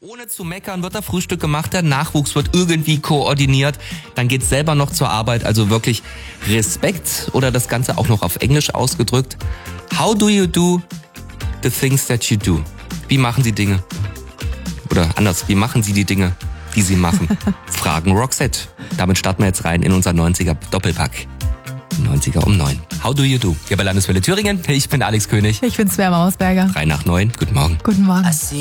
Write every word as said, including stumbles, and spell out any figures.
Ohne zu meckern wird da Frühstück gemacht, der Nachwuchs wird irgendwie koordiniert, dann geht's selber noch zur Arbeit, also wirklich Respekt oder das Ganze auch noch auf Englisch ausgedrückt. How do you do the things that you do? Wie machen Sie Dinge? Oder anders, wie machen Sie die Dinge, die Sie machen? Fragen Roxette. Damit starten wir jetzt rein in unser neunziger Doppelpack. neunziger um neun. How do you do? Hier bei Landeswelle Thüringen. Ich bin Alex König. Ich bin Svea Mausberger. drei nach neun. Guten Morgen. Guten Morgen.